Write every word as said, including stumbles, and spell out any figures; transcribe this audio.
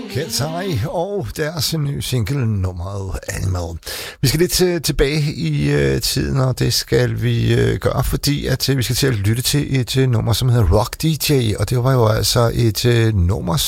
Kettai og deres nye single, nummeret Animal. Vi skal lidt uh, tilbage i uh, tiden, og det skal vi uh, gøre, fordi at uh, vi skal til at lytte til et uh, nummer, som hedder Rock D J, og det var jo altså et uh, nummer,